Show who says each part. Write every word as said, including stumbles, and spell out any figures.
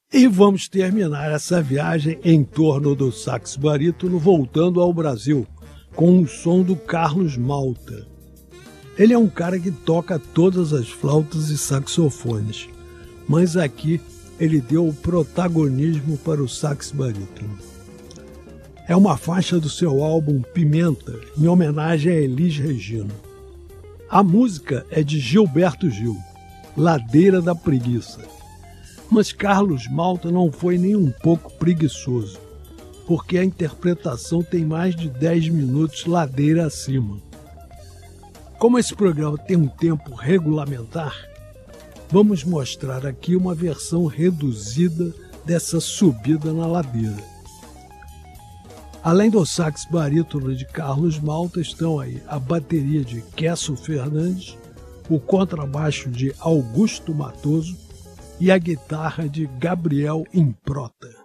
Speaker 1: E vamos terminar essa viagem em torno do sax barítono voltando ao Brasil, com o som do Carlos Malta. Ele é um cara que toca todas as flautas e saxofones, mas aqui ele deu o protagonismo para o sax barítono. É uma faixa do seu álbum Pimenta, em homenagem a Elis Regina. A música é de Gilberto Gil, Ladeira da Preguiça. Mas Carlos Malta não foi nem um pouco preguiçoso, porque a interpretação tem mais de dez minutos ladeira acima. Como esse programa tem um tempo regulamentar, vamos mostrar aqui uma versão reduzida dessa subida na ladeira. Além do sax barítono de Carlos Malta, estão aí a bateria de Kesso Fernandes, o contrabaixo de Augusto Matoso e a guitarra de Gabriel Improta.